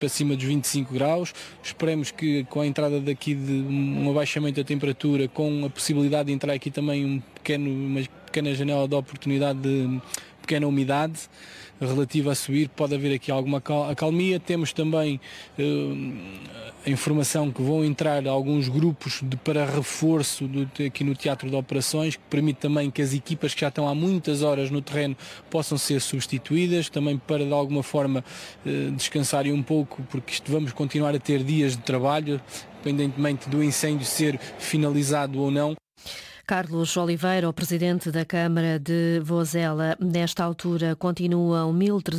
para cima dos 25 graus. Esperemos que com a entrada daqui de um abaixamento da temperatura, com a possibilidade de entrar aqui também uma pequena janela de oportunidade de pequena umidade relativa a subir, pode haver aqui alguma acalmia. Temos também a informação que vão entrar alguns grupos para reforço aqui no Teatro de Operações, que permite também que as equipas que já estão há muitas horas no terreno possam ser substituídas, também para de alguma forma descansarem um pouco, porque vamos continuar a ter dias de trabalho, independentemente do incêndio ser finalizado ou não. Carlos Oliveira, o presidente da Câmara de Vozela, nesta altura continuam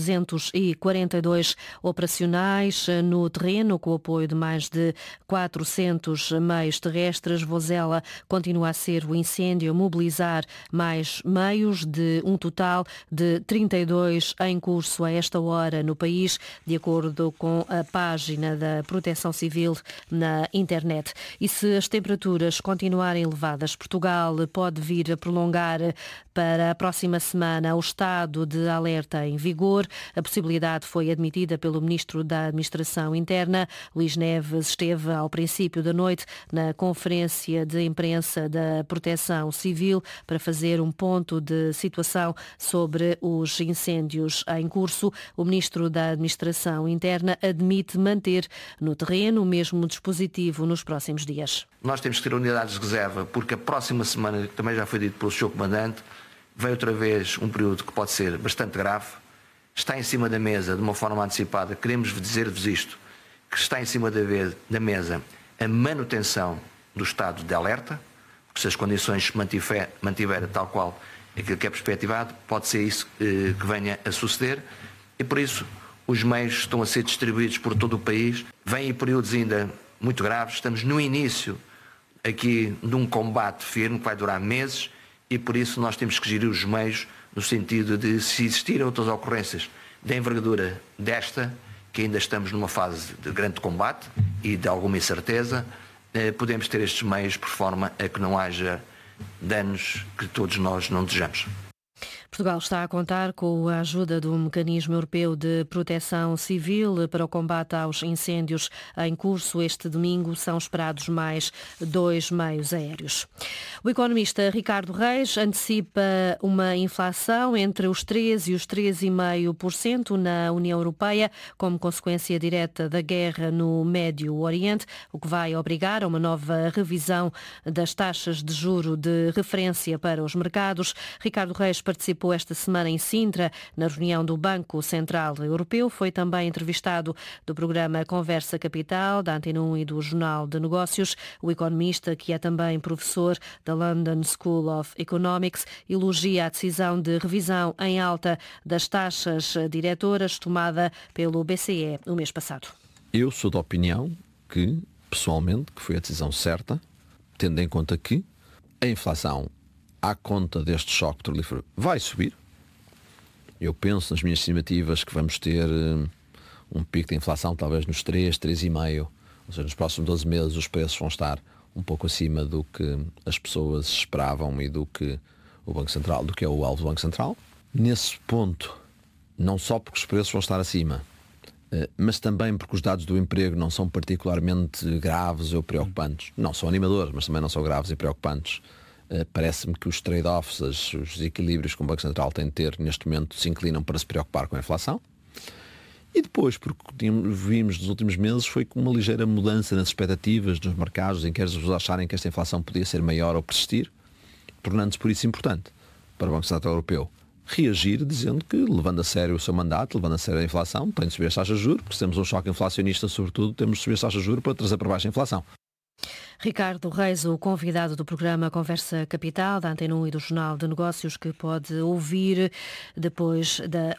1.342 operacionais no terreno, com o apoio de mais de 400 meios terrestres. Vozela continua a ser o incêndio a mobilizar mais meios, de um total de 32 em curso a esta hora no país, de acordo com a página da Proteção Civil na internet. E se as temperaturas continuarem elevadas, Portugal pode vir a prolongar para a próxima semana o estado de alerta em vigor. A possibilidade foi admitida pelo Ministro da Administração Interna. Luís Neves esteve ao princípio da noite na conferência de imprensa da Proteção Civil para fazer um ponto de situação sobre os incêndios em curso. O Ministro da Administração Interna admite manter no terreno o mesmo dispositivo nos próximos dias. Nós temos que ter unidades de reserva, porque a próxima semana, que também já foi dito pelo Sr. Comandante, vem outra vez um período que pode ser bastante grave. Está em cima da mesa, de uma forma antecipada, queremos dizer-vos isto, que está em cima da mesa a manutenção do estado de alerta, porque se as condições se mantiverem tal qual aquilo que é perspectivado, pode ser isso que venha a suceder, e por isso os meios estão a ser distribuídos por todo o país. Vêm períodos ainda muito graves, estamos no início aqui de um combate firme que vai durar meses, e por isso nós temos que gerir os meios no sentido de, se existirem outras ocorrências de envergadura desta, que ainda estamos numa fase de grande combate e de alguma incerteza, podemos ter estes meios por forma a que não haja danos que todos nós não desejamos. Portugal está a contar com a ajuda do Mecanismo Europeu de Proteção Civil para o combate aos incêndios em curso. Este domingo são esperados mais 2 meios aéreos. O economista Ricardo Reis antecipa uma inflação entre os 3% e os 3,5% na União Europeia, como consequência direta da guerra no Médio Oriente, o que vai obrigar a uma nova revisão das taxas de juro de referência para os mercados. Ricardo Reis participou esta semana em Sintra, na reunião do Banco Central Europeu. Foi também entrevistado do programa Conversa Capital, da Antena 1 e do Jornal de Negócios. O economista, que é também professor da London School of Economics, elogia a decisão de revisão em alta das taxas diretoras tomada pelo BCE o mês passado. Eu sou da opinião que, pessoalmente, que foi a decisão certa, tendo em conta que a inflação, à conta deste choque petrolífero, vai subir. Eu penso nas minhas estimativas que vamos ter um pico de inflação talvez nos 3,5%, ou seja, nos próximos 12 meses os preços vão estar um pouco acima do que as pessoas esperavam e do que o Banco Central, do que é o alvo do Banco Central. Nesse ponto, não só porque os preços vão estar acima, mas também porque os dados do emprego não são particularmente graves ou preocupantes. Não são animadores, mas também não são graves e preocupantes. Parece-me que os trade-offs, os equilíbrios que o Banco Central tem de ter neste momento se inclinam para se preocupar com a inflação. E depois, porque vimos nos últimos meses, foi com uma ligeira mudança nas expectativas dos mercados, em que as pessoas acharem que esta inflação podia ser maior ou persistir, tornando-se por isso importante para o Banco Central Europeu reagir, dizendo que, levando a sério o seu mandato, levando a sério a inflação, tem de subir as taxas de juros, porque se temos um choque inflacionista, sobretudo, temos de subir as taxas de juros para trazer para baixo a inflação. Ricardo Reis, o convidado do programa Conversa Capital, da Antena 1 e do Jornal de Negócios, que pode ouvir depois da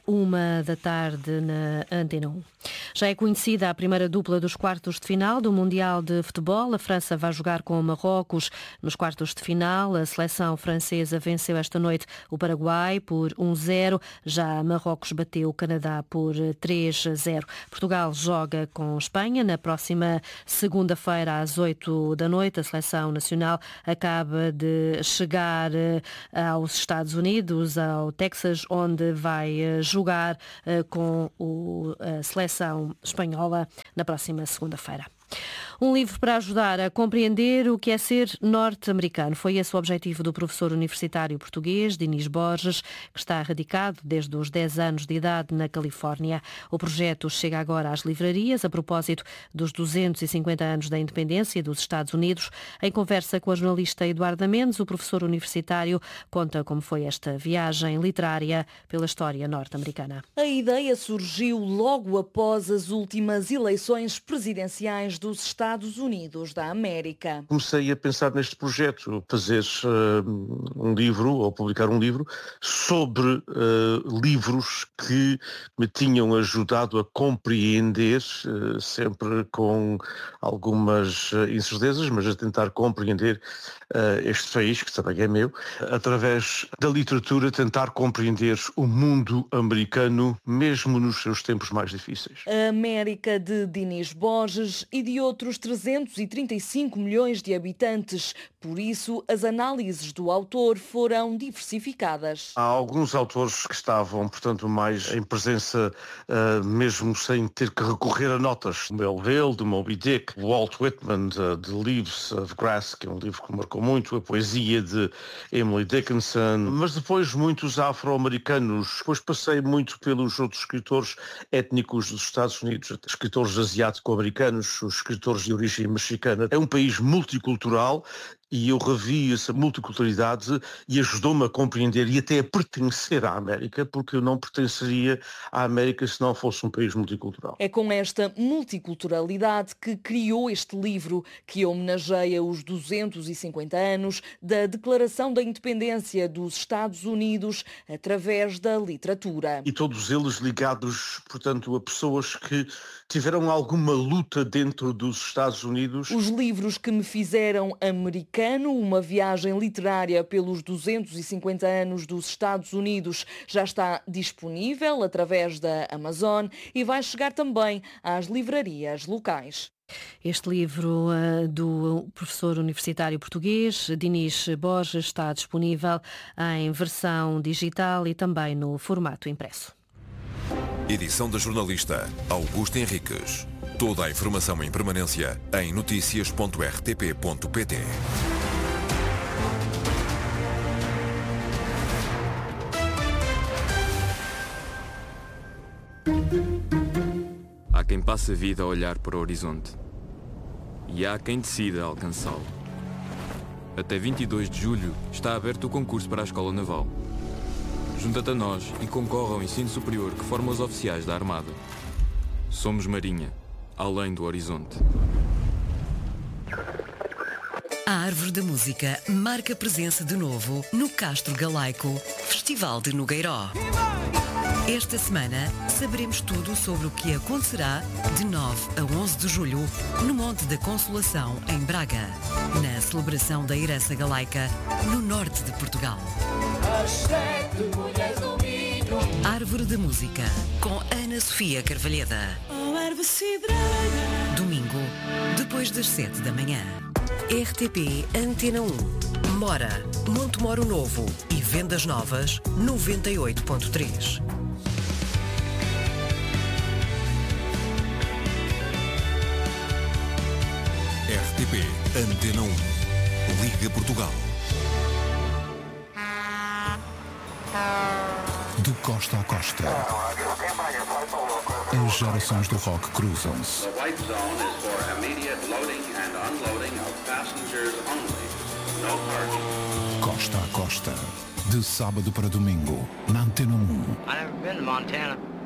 1h na Antena 1. Já é conhecida a primeira dupla dos quartos de final do Mundial de Futebol. A França vai jogar com o Marrocos nos quartos de final. A seleção francesa venceu esta noite o Paraguai por 1-0. Já Marrocos bateu o Canadá por 3-0. Portugal joga com Espanha na próxima segunda-feira às 8 da noite. noite, a seleção nacional acaba de chegar aos Estados Unidos, ao Texas, onde vai jogar com a seleção espanhola na próxima segunda-feira. Um livro para ajudar a compreender o que é ser norte-americano. Foi esse o objetivo do professor universitário português, Dinis Borges, que está radicado desde os 10 anos de idade na Califórnia. O projeto chega agora às livrarias, a propósito dos 250 anos da independência dos Estados Unidos. Em conversa com a jornalista Eduarda Mendes, o professor universitário conta como foi esta viagem literária pela história norte-americana. A ideia surgiu logo após as últimas eleições presidenciais dos Estados Unidos da América. Comecei a pensar neste projeto, fazer um livro, ou publicar um livro, sobre livros que me tinham ajudado a compreender, sempre com algumas incertezas, mas a tentar compreender este país, que também é meu, através da literatura, tentar compreender o mundo americano, mesmo nos seus tempos mais difíceis. A América de Dinis Borges e de outros 335 milhões de habitantes. Por isso, as análises do autor foram diversificadas. Há alguns autores que estavam, portanto, mais em presença, mesmo sem ter que recorrer a notas. Melville, de Moby Dick, Walt Whitman, de Leaves of Grass, que é um livro que marcou muito, a poesia de Emily Dickinson, mas depois muitos afro-americanos. Depois passei muito pelos outros escritores étnicos dos Estados Unidos, escritores asiático-americanos, os escritores de origem mexicana. É um país multicultural e eu revi essa multiculturalidade e ajudou-me a compreender e até a pertencer à América, porque eu não pertenceria à América se não fosse um país multicultural. É com esta multiculturalidade que criou este livro, que homenageia os 250 anos da Declaração da Independência dos Estados Unidos através da literatura. E todos eles ligados, portanto, a pessoas que tiveram alguma luta dentro dos Estados Unidos. Os livros que me fizeram americano, uma viagem literária pelos 250 anos dos Estados Unidos, já está disponível através da Amazon e vai chegar também às livrarias locais. Este livro do professor universitário português, Dinis Borges, está disponível em versão digital e também no formato impresso. Edição da jornalista Augusta Henriques. Toda a informação em permanência em noticias.rtp.pt. Há quem passe a vida a olhar para o horizonte e há quem decida alcançá-lo. Até 22 de julho está aberto o concurso para a Escola Naval. Junta-te a nós e concorre ao ensino superior que forma os oficiais da Armada. Somos Marinha, além do horizonte. A Árvore da Música marca presença de novo no Castro Galaico, Festival de Nogueiró. Esta semana saberemos tudo sobre o que acontecerá de 9 a 11 de julho no Monte da Consolação, em Braga, na celebração da herança galaica no norte de Portugal. Árvore da Música, com Ana Sofia Carvalheda. Domingo, depois das 7 da manhã. RTP Antena 1. Mora, Montemoro Novo e Vendas Novas, 98.3. RTP Antena 1. Liga Portugal. De costa a costa, as gerações do rock cruzam-se. Costa a costa, de sábado para domingo, na Antena 1.